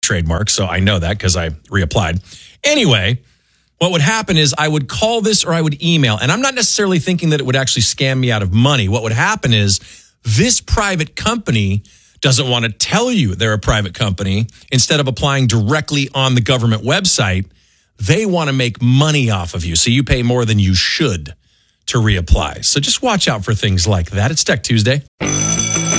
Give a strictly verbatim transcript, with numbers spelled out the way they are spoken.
trademark, so I know that because I reapplied. Anyway, what would happen is I would call this or I would email, and I'm not necessarily thinking that it would actually scam me out of money. What would happen is this private company doesn't want to tell you they're a private company. Instead of applying directly on the government website, they want to make money off of you. So you pay more than you should to reapply. So just watch out for things like that. It's Tech Tuesday.